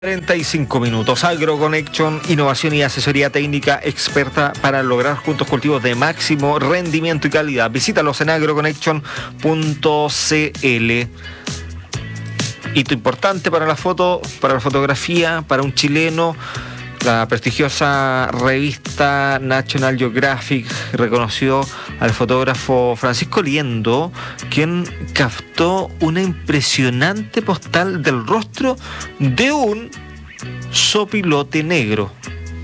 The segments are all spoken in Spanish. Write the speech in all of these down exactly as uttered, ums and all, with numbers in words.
treinta y cinco minutos. AgroConnection, innovación y asesoría técnica experta para lograr juntos cultivos de máximo rendimiento y calidad. Visítalos en agroconnection punto c l. Hito importante para la foto, para la fotografía, para un chileno. La prestigiosa revista National Geographic reconoció al fotógrafo Francisco Liendo, quien captó una impresionante postal del rostro de un sopilote negro.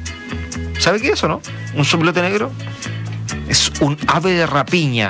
¿Sabe qué es eso, no? ¿Un sopilote negro? Es un ave de rapiña.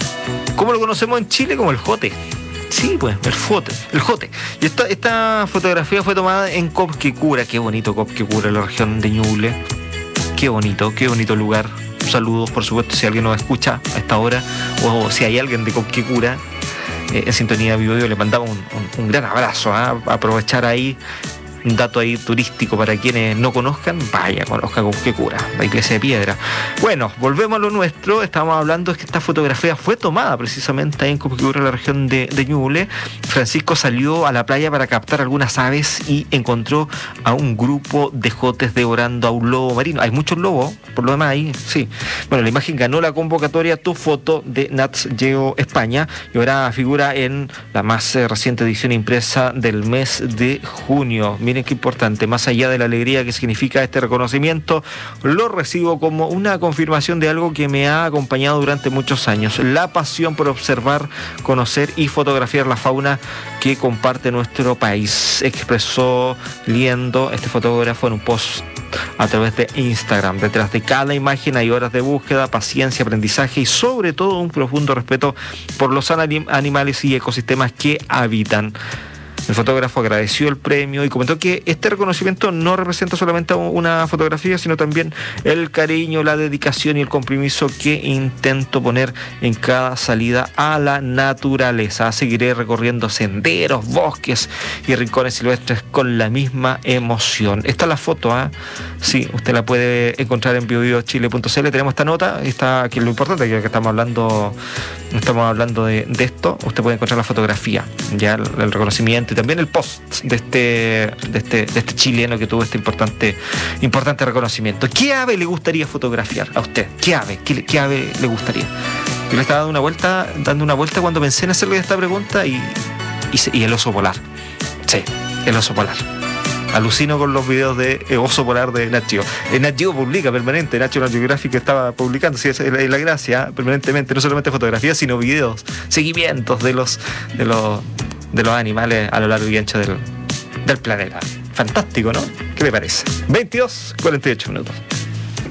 ¿Cómo lo conocemos en Chile? Como el jote. Sí, pues, el jote, el jote. Y esta, esta fotografía fue tomada en Copquecura. Qué bonito Copquecura, la región de Ñuble. Qué bonito, qué bonito lugar. Saludos, por supuesto, si alguien nos escucha a esta hora, o si hay alguien de Copquecura eh, en sintonía de Vivo, le mandamos un, un, un gran abrazo. ¿eh? Aprovechar ahí un dato ahí turístico para quienes no conozcan, vaya, conozca Copquecura, la iglesia de piedra. Bueno, volvemos a lo nuestro. Estábamos hablando de que esta fotografía fue tomada precisamente ahí en Copquecura, en la región de, de Ñuble. Francisco salió a la playa para captar algunas aves y encontró a un grupo de jotes devorando a un lobo marino. Hay muchos lobos, por lo demás ahí, sí. Bueno, la imagen ganó la convocatoria Tu Foto de Nat Geo España y ahora figura en la más reciente edición impresa del mes de junio. Miren qué importante, más allá de la alegría que significa este reconocimiento, lo recibo como una confirmación de algo que me ha acompañado durante muchos años: la pasión por observar, conocer y fotografiar la fauna que comparte nuestro país, expresó Liendo, este fotógrafo, en un post a través de Instagram. Detrás de cada imagen hay horas de búsqueda, paciencia, aprendizaje y sobre todo un profundo respeto por los animales y ecosistemas que habitan. El fotógrafo agradeció el premio y comentó que este reconocimiento no representa solamente una fotografía, sino también el cariño, la dedicación y el compromiso que intento poner en cada salida a la naturaleza. Seguiré recorriendo senderos, bosques y rincones silvestres con la misma emoción. Esta es la foto, ¿eh? Sí, usted la puede encontrar en biobiochile punto c l. Tenemos esta nota, está aquí lo importante, que estamos hablando, estamos hablando de, de esto. Usted puede encontrar la fotografía, ya el, el reconocimiento y también el post de este, de este, de este chileno que tuvo este importante, importante reconocimiento. ¿Qué ave le gustaría fotografiar a usted? ¿Qué ave? ¿Qué, qué ave le gustaría? Yo le estaba dando una vuelta, dando una vuelta cuando pensé en hacerle esta pregunta y, y, y el oso polar. Sí, el oso polar. Alucino con los videos de oso polar de Nat Geo. Eh, Nat Geo publica permanente, National Geographic estaba publicando, sí, es la, la gracia, permanentemente, no solamente fotografías, sino videos, seguimientos de los, de los, de los animales a lo largo y ancho del, del planeta. Fantástico, ¿no? ¿Qué le parece? veintidós cuarenta y ocho minutos.